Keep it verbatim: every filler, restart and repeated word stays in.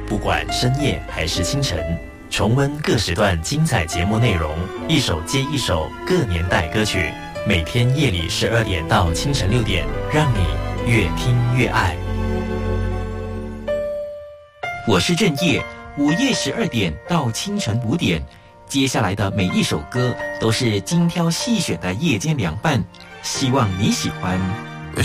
不管深夜还是清晨，重温各时段精彩节目内容，一首接一首各年代歌曲。每天夜里十二点到清晨六点，让你越听越爱。 我是正业，午夜十二点到清晨五点，接下来的每一首歌都是精挑细选的夜间凉拌，希望你喜欢。